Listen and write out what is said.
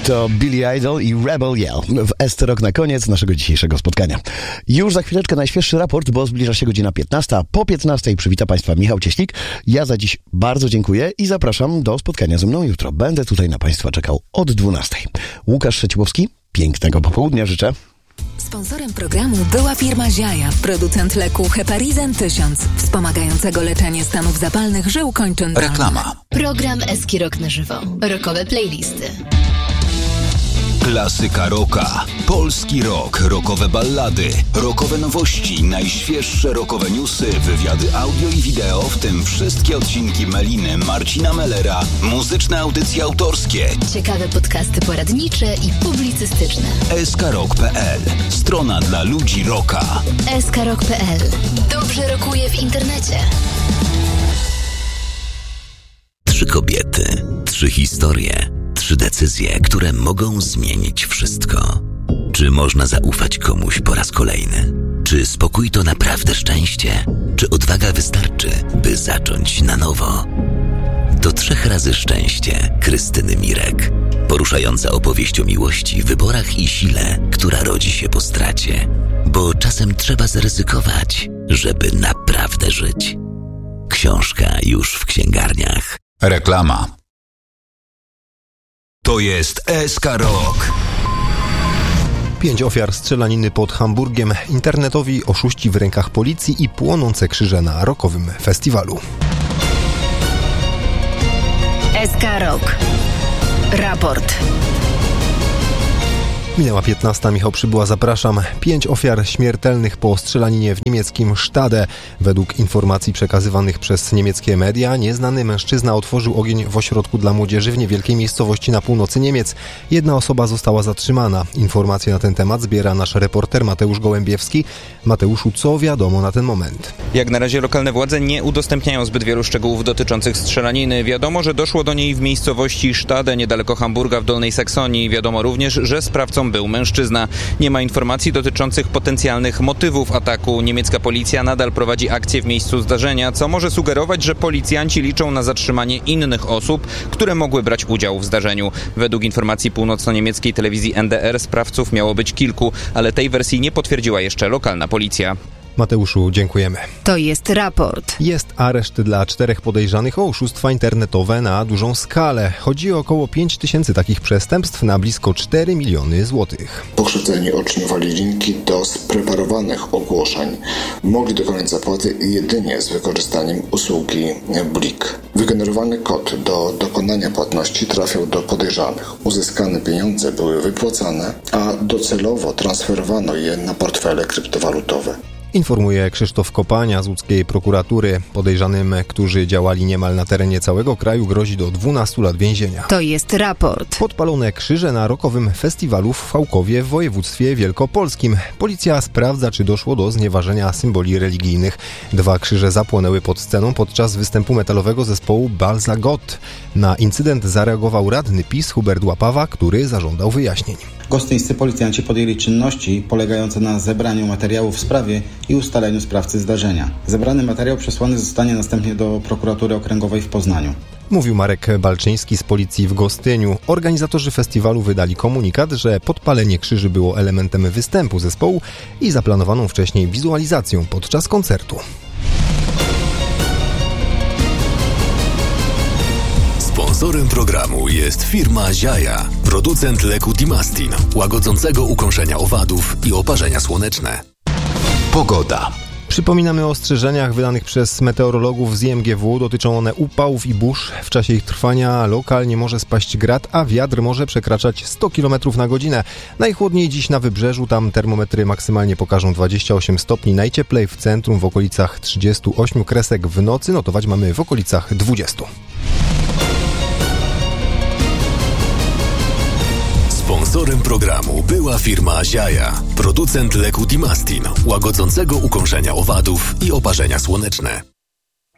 To Billy Idol i Rebel Yell w ST Rock na koniec naszego dzisiejszego spotkania. Już za chwileczkę najświeższy raport, bo zbliża się godzina 15. Po 15 przywita Państwa Michał Cieślik. Ja za dziś bardzo dziękuję i zapraszam do spotkania ze mną jutro. Będę tutaj na Państwa czekał od 12. Łukasz Szeciłowski, pięknego popołudnia życzę. Sponsorem programu była firma Ziaja, producent leku Heparizan 1000, wspomagającego leczenie stanów zapalnych żył kończyn. Reklama. Program Eski Rock na żywo. Rockowe playlisty. Klasyka rocka, polski rock, rockowe ballady, rockowe nowości, najświeższe rockowe newsy, wywiady audio i wideo, w tym wszystkie odcinki Meliny, Marcina Mellera, muzyczne audycje autorskie. Ciekawe podcasty poradnicze i publicystyczne. SKRock.pl. Strona dla ludzi rocka. SKRock.pl. Dobrze rockuje w internecie. 3 kobiety, 3 historie, 3 decyzje, które mogą zmienić wszystko. Czy można zaufać komuś po raz kolejny? Czy spokój to naprawdę szczęście? Czy odwaga wystarczy, by zacząć na nowo? To 3 razy szczęście Krystyny Mirek. Poruszająca opowieść o miłości, wyborach i sile, która rodzi się po stracie. Bo czasem trzeba zaryzykować, żeby naprawdę żyć. Książka już w księgarniach. Reklama. To jest SK Rock. 5 ofiar strzelaniny pod Hamburgiem, internetowi oszuści w rękach policji i płonące krzyże na rockowym festiwalu. SK Rock. Raport. Minęła 15, Michał Przybyła, zapraszam. 5 ofiar śmiertelnych po strzelaninie w niemieckim Stade. Według informacji przekazywanych przez niemieckie media, nieznany mężczyzna otworzył ogień w ośrodku dla młodzieży w niewielkiej miejscowości na północy Niemiec. 1 osoba została zatrzymana. Informacje na ten temat zbiera nasz reporter Mateusz Gołębiewski. Mateuszu, co wiadomo na ten moment? Jak na razie lokalne władze nie udostępniają zbyt wielu szczegółów dotyczących strzelaniny. Wiadomo, że doszło do niej w miejscowości Stade, niedaleko Hamburga w Dolnej Saksonii. Wiadomo również, że sprawcą był mężczyzna. Nie ma informacji dotyczących potencjalnych motywów ataku. Niemiecka policja nadal prowadzi akcję w miejscu zdarzenia, co może sugerować, że policjanci liczą na zatrzymanie innych osób, które mogły brać udział w zdarzeniu. Według informacji północno-niemieckiej telewizji NDR sprawców miało być kilku, ale tej wersji nie potwierdziła jeszcze lokalna policja. Mateuszu, dziękujemy. To jest raport. Jest areszt dla 4 podejrzanych o oszustwa internetowe na dużą skalę. Chodzi o około 5 000 takich przestępstw na blisko 4 miliony złotych. Pokrzywdzeni otrzymywali linki do spreparowanych ogłoszeń. Mogli dokonać zapłaty jedynie z wykorzystaniem usługi Blik. Wygenerowany kod do dokonania płatności trafiał do podejrzanych. Uzyskane pieniądze były wypłacane, a docelowo transferowano je na portfele kryptowalutowe. Informuje Krzysztof Kopania z łódzkiej prokuratury. Podejrzanym, którzy działali niemal na terenie całego kraju, grozi do 12 lat więzienia. To jest raport. Podpalone krzyże na rockowym festiwalu w Fałkowie w województwie wielkopolskim. Policja sprawdza, czy doszło do znieważenia symboli religijnych. 2 krzyże zapłonęły pod sceną podczas występu metalowego zespołu Balza Gott. Na incydent zareagował radny PiS Hubert Łapawa, który zażądał wyjaśnień. Gostyńscy policjanci podjęli czynności polegające na zebraniu materiału w sprawie i ustaleniu sprawcy zdarzenia. Zebrany materiał przesłany zostanie następnie do prokuratury okręgowej w Poznaniu. Mówił Marek Balczyński z policji w Gostyniu. Organizatorzy festiwalu wydali komunikat, że podpalenie krzyży było elementem występu zespołu i zaplanowaną wcześniej wizualizacją podczas koncertu. Sponsorem programu jest firma Ziaja, producent leku Dimastin, łagodzącego ukąszenia owadów i oparzenia słoneczne. Pogoda. Przypominamy o ostrzeżeniach wydanych przez meteorologów z IMGW. Dotyczą one upałów i burz. W czasie ich trwania lokalnie może spaść grad, a wiatr może przekraczać 100 km na godzinę. Najchłodniej dziś na wybrzeżu, tam termometry maksymalnie pokażą 28 stopni. Najcieplej w centrum w okolicach 38, kresek w nocy notować mamy w okolicach 20. Sponsorem programu była firma Ziaja, producent leku Dimastin, łagodzącego ukąszenia owadów i oparzenia słoneczne.